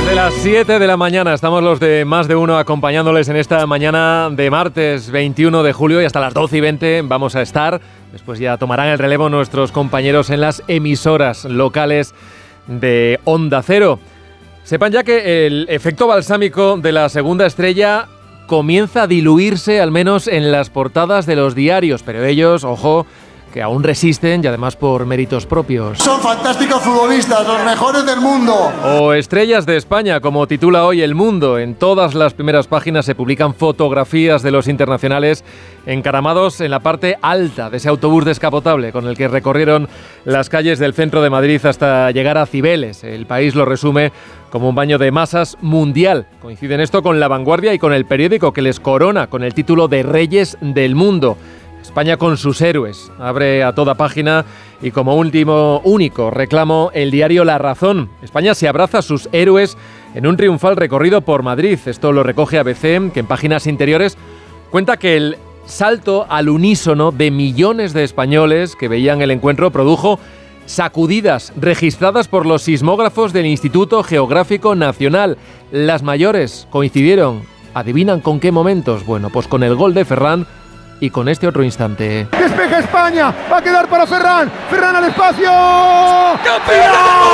Desde las 7 de la mañana estamos los de Más de Uno acompañándoles en esta mañana de martes 21 de julio y hasta las 12:20 vamos a estar. Después ya tomarán el relevo nuestros compañeros en las emisoras locales de Onda Cero. Sepan ya que el efecto balsámico de la segunda estrella comienza a diluirse, al menos en las portadas de los diarios, pero ellos, ojo, que aún resisten y además por méritos propios. Son fantásticos futbolistas, los mejores del mundo. O estrellas de España, como titula hoy El Mundo. En todas las primeras páginas se publican fotografías de los internacionales encaramados en la parte alta de ese autobús descapotable con el que recorrieron las calles del centro de Madrid hasta llegar a Cibeles. El País lo resume como un baño de masas mundial. Coincide en esto con La Vanguardia y con El Periódico, que les corona con el título de Reyes del Mundo. España con sus héroes, abre a toda página y como único reclamo el diario La Razón. España se abraza a sus héroes en un triunfal recorrido por Madrid. Esto lo recoge ABC, que en páginas interiores cuenta que el salto al unísono de millones de españoles que veían el encuentro produjo sacudidas registradas por los sismógrafos del Instituto Geográfico Nacional. Las mayores coincidieron, ¿adivinan con qué momentos? Bueno, pues con el gol de Ferran y con este otro instante. Despeja España, va a quedar para Ferran, Ferran al espacio. ¡Campeón del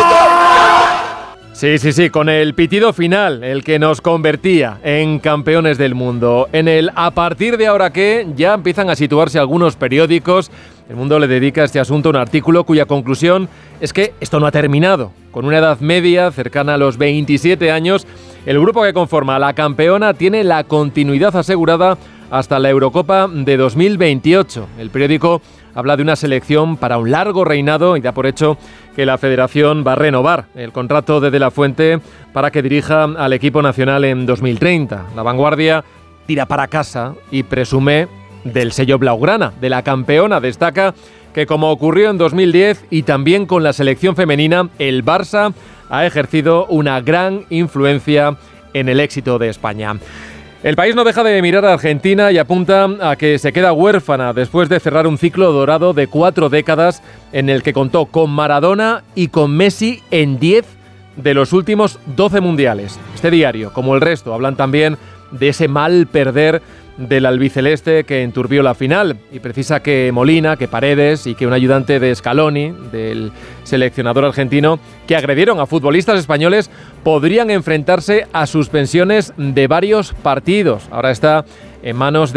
mundo! Sí, con el pitido final, el que nos convertía en campeones del mundo. En el a partir de ahora que ya empiezan a situarse algunos periódicos. El Mundo le dedica a este asunto un artículo cuya conclusión es que esto no ha terminado. Con una edad media cercana a los 27 años, el grupo que conforma la campeona tiene la continuidad asegurada hasta la Eurocopa de 2028. El periódico habla de una selección para un largo reinado y da por hecho que la Federación va a renovar el contrato de la Fuente para que dirija al equipo nacional en 2030. La Vanguardia tira para casa y presume del sello blaugrana de la campeona. Destaca que, como ocurrió en 2010 y también con la selección femenina, el Barça ha ejercido una gran influencia en el éxito de España. El País no deja de mirar a Argentina y apunta a que se queda huérfana después de cerrar un ciclo dorado de 4 décadas en el que contó con Maradona y con Messi en 10 de los últimos 12 mundiales. Este diario, como el resto, hablan también de ese mal perder del albiceleste que enturbió la final y precisa que Molina, que Paredes y que un ayudante de Scaloni, del seleccionador argentino, que agredieron a futbolistas españoles, podrían enfrentarse a suspensiones de varios partidos. Ahora está en manos de